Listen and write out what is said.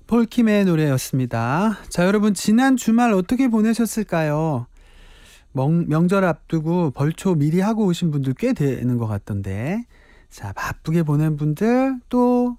폴킴의 노래였습니다. 자, 여러분 지난 주말 어떻게 보내셨을까요? 명절 앞두고 벌초 미리 하고 오신 분들 꽤 되는 것 같던데. 자, 바쁘게 보낸 분들 또